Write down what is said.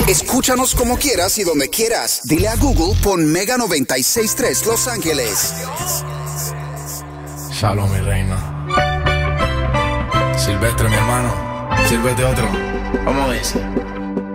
Escúchanos como quieras y donde quieras. Dile a Google, pon Mega 96.3 Los Ángeles. Shalom, mi reina. Silvestre, mi hermano. Sírvete otro. ¿Cómo es?